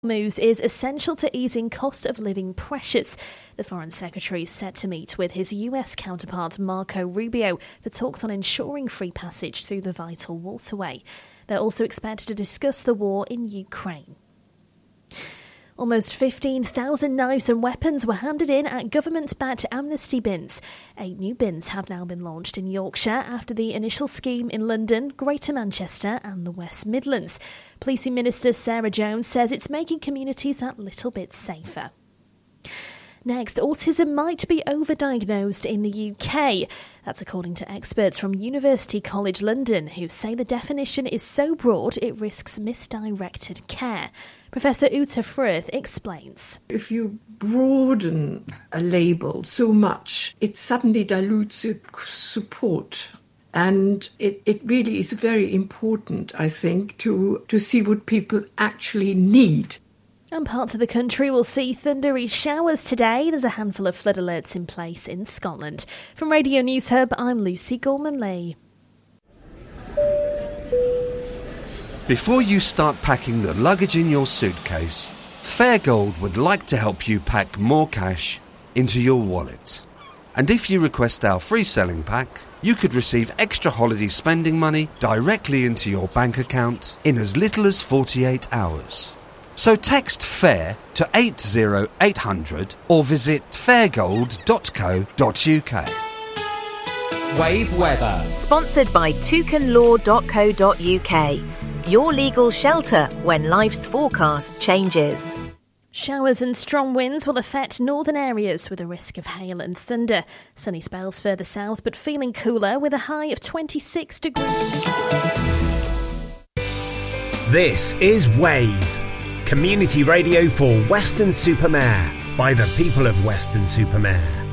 Moves is essential to easing cost of living pressures. The Foreign Secretary is set to meet with his US counterpart Marco Rubio for talks on ensuring free passage through the vital waterway. They're also expected to discuss the war in Ukraine. Almost 15,000 knives and weapons were handed in at government-backed amnesty bins. 8 new bins have now been launched in Yorkshire after the initial scheme in London, Greater Manchester and the West Midlands. Policing Minister Sarah Jones says it's making communities that little bit safer. Next, autism might be overdiagnosed in the UK. That's according to experts from University College London, who say the definition is so broad it risks misdirected care. Professor Uta Frith explains. If you broaden a label so much, it suddenly dilutes its support. And it really is very important, I think, to see what people actually need. And parts of the country will see thundery showers today. There's a handful of flood alerts in place in Scotland. From Radio News Hub, I'm Lucy Gorman-Lee. Before you start packing the luggage in your suitcase, Fairgold would like to help you pack more cash into your wallet. And if you request our free selling pack, you could receive extra holiday spending money directly into your bank account in as little as 48 hours. So text FAIR to 80800 or visit fairgold.co.uk. Wave weather. Sponsored by toucanlaw.co.uk. Your legal shelter when life's forecast changes. Showers and strong winds will affect northern areas with a risk of hail and thunder. Sunny spells further south, but feeling cooler with a high of 26 degrees. This is Wave. Community radio for Weston-super-Mare by the people of Weston-super-Mare.